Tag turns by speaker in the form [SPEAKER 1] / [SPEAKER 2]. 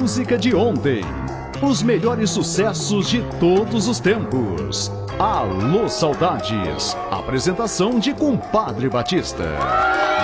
[SPEAKER 1] música de ontem. Os melhores sucessos de todos os tempos. Alô Saudades. Apresentação de Compadre Batista.